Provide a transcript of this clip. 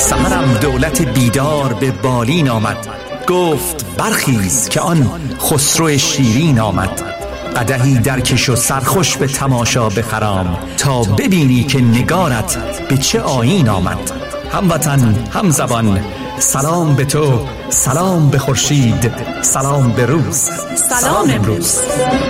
سحرم دولت بیدار به بالین آمد، گفت برخیز که آن خسرو شیرین آمد. قدحی درکش و سرخوش به تماشا بخرام، تا ببینی که نگارت به چه آیین آمد. هموطن همزبان سلام به تو، سلام به خورشید، سلام به روز، سلام امروز.